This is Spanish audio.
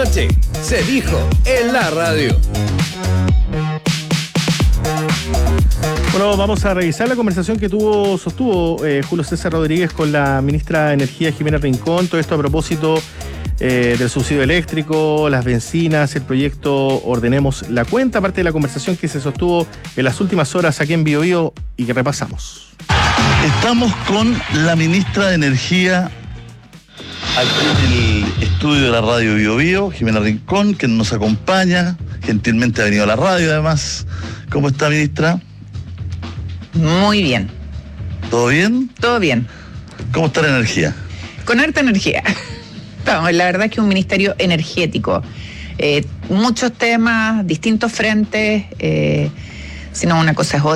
Noche se dijo en la radio. Bueno, vamos a revisar la conversación que sostuvo Julio César Rodríguez con la ministra de Energía, Jimena Rincón. Todo esto a propósito del subsidio eléctrico, las bencinas, el proyecto Ordenemos la Cuenta, parte de la conversación que se sostuvo en las últimas horas aquí en Bio Bio y que repasamos. Estamos con la ministra de Energía aquí en el estudio de la radio Bio Bio, Jimena Rincón, que nos acompaña, gentilmente ha venido a la radio además. ¿Cómo está, ministra? Muy bien. ¿Todo bien? Todo bien. ¿Cómo está la energía? Con harta energía. Vamos, la verdad es que es un ministerio energético. Muchos temas, distintos frentes, si no una cosa es otra.